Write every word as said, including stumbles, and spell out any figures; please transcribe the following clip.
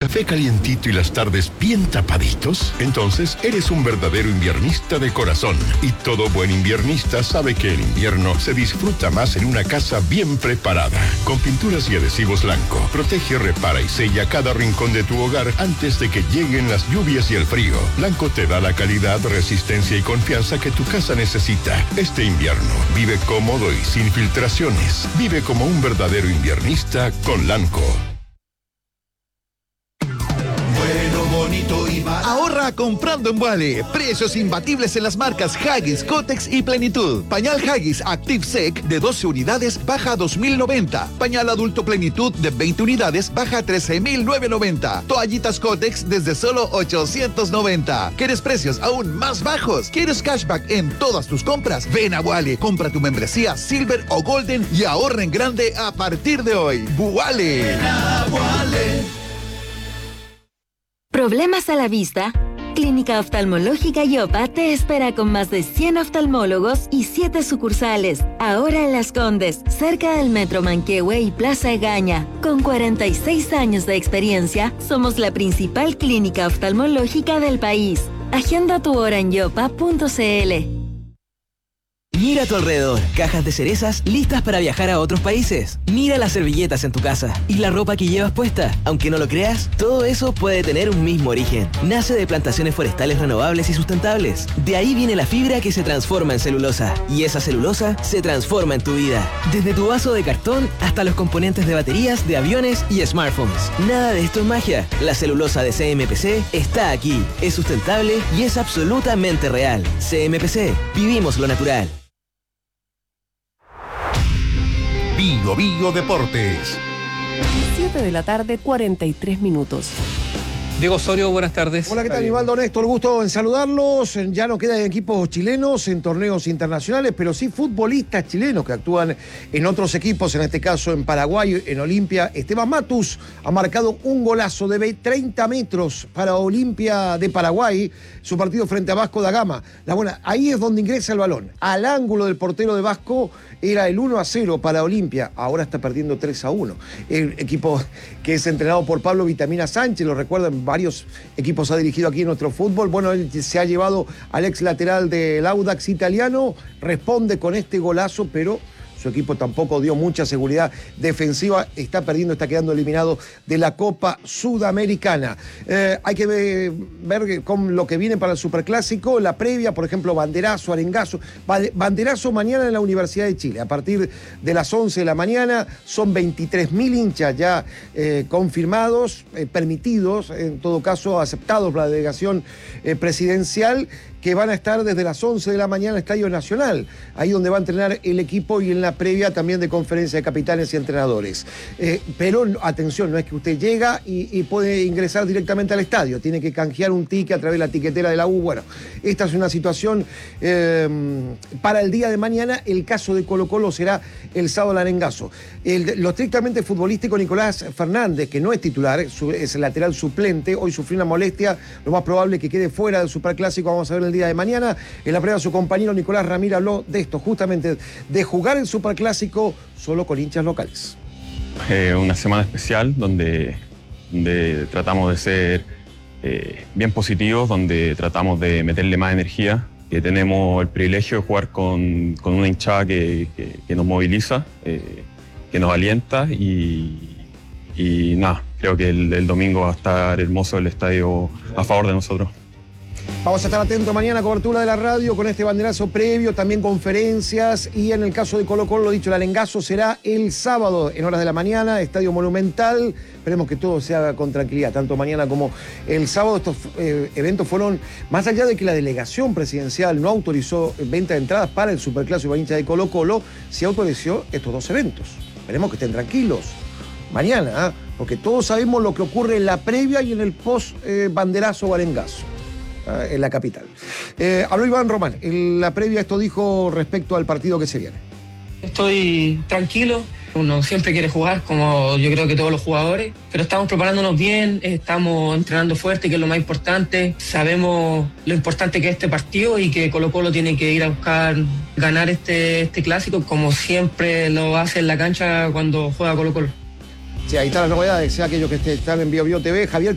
café calientito y las tardes bien tapaditos? Entonces eres un verdadero inviernista de corazón. Y todo buen inviernista sabe que el invierno se disfruta más en una casa bien preparada. Con pinturas y adhesivos Lanco, protege, repara y sella cada rincón de tu hogar antes de que lleguen las lluvias y el frío. Lanco te da la calidad, resistencia y confianza que tu casa necesita. Este invierno, vive cómodo y sin filtraciones. Vive como un verdadero inviernista con Lanco. Ahorra comprando en Wally. Precios imbatibles en las marcas Huggies, Kotex y Plenitud. Pañal Huggies Active Sec de doce unidades baja a dos mil noventa. Pañal adulto Plenitud de veinte unidades baja a trece mil novecientos noventa. Toallitas Kotex desde solo ochocientos noventa. ¿Quieres precios aún más bajos? ¿Quieres cashback en todas tus compras? Ven a Wally, compra tu membresía Silver o Golden y ahorra en grande a partir de hoy. Wally. ¿Problemas a la vista? Clínica Oftalmológica Yopa te espera con más de cien oftalmólogos y siete sucursales. Ahora en Las Condes, cerca del Metro Manquehue y Plaza Egaña. Con cuarenta y seis años de experiencia, somos la principal clínica oftalmológica del país. Agenda tu hora en yopa punto cl. Mira a tu alrededor, cajas de cerezas listas para viajar a otros países. Mira las servilletas en tu casa y la ropa que llevas puesta. Aunque no lo creas, todo eso puede tener un mismo origen. Nace de plantaciones forestales renovables y sustentables. De ahí viene la fibra que se transforma en celulosa. Y esa celulosa se transforma en tu vida. Desde tu vaso de cartón hasta los componentes de baterías, de aviones y smartphones. Nada de esto es magia. La celulosa de C M P C está aquí. Es sustentable y es absolutamente real. C M P C. Vivimos lo natural. Bio Bio Deportes. siete de la tarde, cuarenta y tres minutos. Diego Osorio, buenas tardes. Hola, ¿qué tal, Ivaldo, Néstor? Gusto en saludarlos. Ya no quedan equipos chilenos en torneos internacionales, pero sí futbolistas chilenos que actúan en otros equipos, en este caso en Paraguay, en Olimpia. Esteban Matus ha marcado un golazo de treinta metros para Olimpia de Paraguay, su partido frente a Vasco da Gama. La buena, ahí es donde ingresa el balón. Al ángulo del portero de Vasco era el uno a cero para Olimpia, ahora está perdiendo tres a uno. El equipo que es entrenado por Pablo Vitamina Sánchez, lo recuerdan, varios equipos ha dirigido aquí en nuestro fútbol. Bueno, él se ha llevado al ex lateral del Audax italiano, responde con este golazo, pero su equipo tampoco dio mucha seguridad defensiva, está perdiendo, está quedando eliminado de la Copa Sudamericana. Eh, hay que ver, ver con lo que viene para el Superclásico, la previa, por ejemplo, banderazo, arengazo. Banderazo mañana en la Universidad de Chile, a partir de las once de la mañana, son veintitrés mil hinchas ya eh, confirmados, eh, permitidos, en todo caso aceptados por la delegación eh, presidencial, que van a estar desde las once de la mañana en el Estadio Nacional, ahí donde va a entrenar el equipo y en la previa también de conferencia de capitanes y entrenadores. Eh, pero atención, no es que usted llega y, y puede ingresar directamente al estadio, tiene que canjear un ticket a través de la tiquetera de la U. Bueno, esta es una situación eh, para el día de mañana. El caso de Colo Colo será el sábado al arengazo. El, lo estrictamente futbolístico, Nicolás Fernández, que no es titular, es el lateral suplente, hoy sufrió una molestia, lo más probable es que quede fuera del Superclásico, vamos a ver el día de mañana. En la previa su compañero Nicolás Ramírez habló de esto, justamente de jugar el Superclásico solo con hinchas locales. Eh, una semana especial donde, donde tratamos de ser eh, bien positivos, donde tratamos de meterle más energía, que tenemos el privilegio de jugar con, con una hinchada que, que, que nos moviliza, eh, que nos alienta y, y nada, creo que el, el domingo va a estar hermoso el estadio a favor de nosotros. Vamos a estar atentos mañana, cobertura de la radio con este banderazo previo, también conferencias, y en el caso de Colo Colo, lo dicho, el arengazo será el sábado en horas de la mañana, Estadio Monumental. Esperemos que todo se haga con tranquilidad, tanto mañana como el sábado. Estos eh, eventos fueron, más allá de que la delegación presidencial no autorizó venta de entradas para el Superclásico hincha de Colo Colo, sí autorizó estos dos eventos. Esperemos que estén tranquilos mañana, ¿eh? Porque todos sabemos lo que ocurre en la previa y en el post eh, banderazo o arengazo en la capital. Eh, habló Iván Román, en la previa esto dijo respecto al partido que se viene. Estoy tranquilo, uno siempre quiere jugar, como yo creo que todos los jugadores, pero estamos preparándonos bien, estamos entrenando fuerte, que es lo más importante, sabemos lo importante que es este partido y que Colo Colo tiene que ir a buscar ganar este, este clásico, como siempre lo hace en la cancha cuando juega Colo Colo. Sí, ahí está la novedad, sea aquellos que están en Bio Bio T V. Javier